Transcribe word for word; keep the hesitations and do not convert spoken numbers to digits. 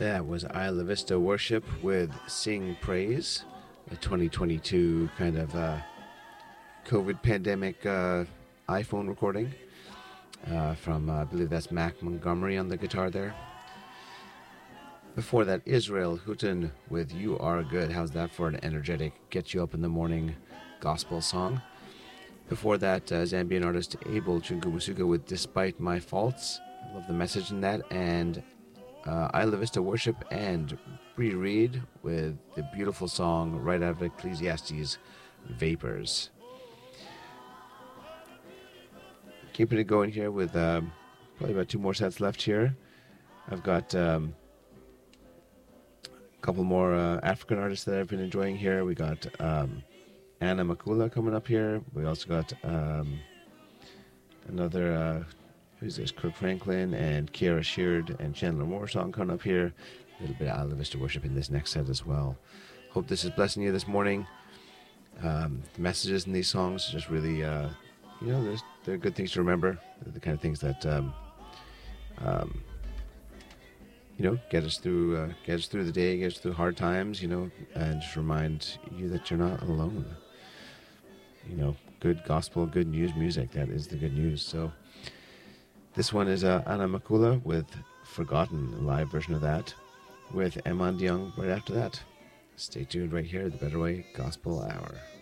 That was Isla Vista Worship with Sing Praise, a twenty twenty-two kind of uh, COVID pandemic uh, iPhone recording uh, from, uh, I believe that's Mac Montgomery on the guitar there. Before that, Israel Houghton with You Are Good. How's that for an energetic, get you up in the morning gospel song? Before that, uh, Zambian artist Abel Chungumusuga with Despite My Faults. I love the message in that. And uh, Isla Vista Worship and Bree Reed with the beautiful song right out of Ecclesiastes, Vapors. Keeping it going here with um, probably about two more sets left here. I've got um, a couple more uh, African artists that I've been enjoying here. We got um, Anna Makula coming up here. We also got um, another, uh, who's this? Kirk Franklin and Kiara Sheard and Chandler Moore song coming up here. A little bit of Isla Vista Worship in this next set as well. Hope this is blessing you this morning. Um, the messages in these songs just really, uh, you know, there's, they're good things to remember. They're the kind of things that, um, um, you know, get us through, uh, get us through the day, get us through hard times, you know, and just remind you that you're not alone. You know, good gospel, good news music. That is the good news. So this one is uh, Anna Makula with Forgotten, a live version of that, with Emman Young right after that. Stay tuned right here, the Better Way Gospel Hour.